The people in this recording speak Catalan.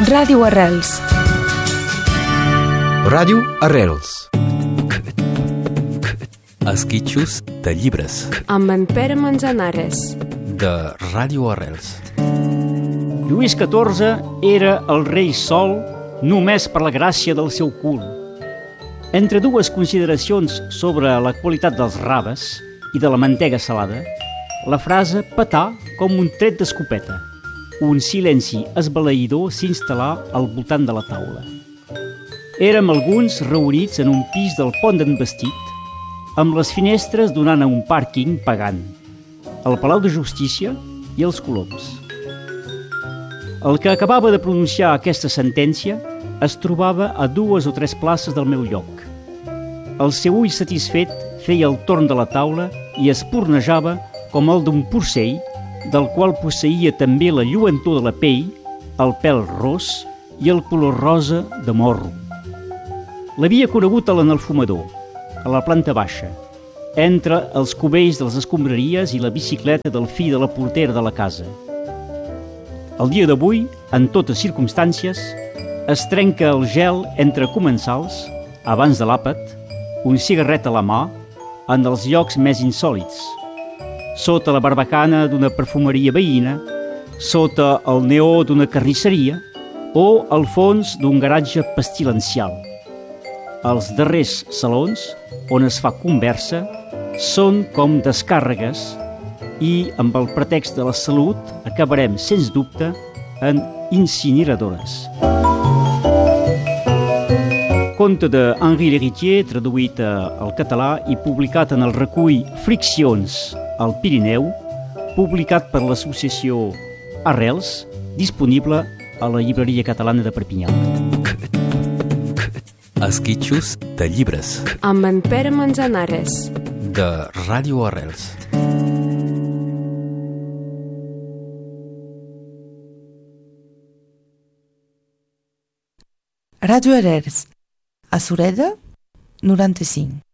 Ràdio Arrels. Ràdio Arrels. Esquitxos de llibres. Amb en Pere Manzanares. De Ràdio Arrels. Lluís XIV era el rei sol només per la gràcia del seu cul. Entre dues consideracions sobre la qualitat dels raves i de la mantega salada, la frase petà com un tret d'escopeta. Un silenci esbalaïdor s'instal·là al voltant de la taula. Érem alguns reunits en un pis del Pont d'en Vestit, amb les finestres donant a un pàrquing pagant, el Palau de Justícia i els Coloms. El que acabava de pronunciar aquesta sentència es trobava a 2 o 3 places del meu lloc. El seu ull satisfet feia el torn de la taula i espurnejava com el d'un porcell, del qual posseïa també la lluentor de la pell, el pèl ros i el color rosa de morro. L'havia conegut a l'enalfumador, a la planta baixa, entre els cubells de les escombraries i la bicicleta del fill de la portera de la casa. El dia d'avui, en totes circumstàncies, es trenca el gel entre comensals, abans de l'àpat, un cigarret a la mà, en els llocs més insòlits, sota la barbacana d'una perfumeria veïna, sota el neó d'una carnisseria o al fons d'un garatge pestilencial. Els darrers salons, on es fa conversa, són com descàrregues i, amb el pretext de la salut, acabarem, sens dubte, en incineradores. Conte d'Henri Lheritier, traduït al català i publicat en el recull Friccions al Pirineu, publicat per l'associació Arrels, disponible a la llibreria catalana de Perpinyà. Esquitxos de llibres. Amb en Pere Manzanares. De Ràdio Arrels. Ràdio Arrels. A Sureda, 95.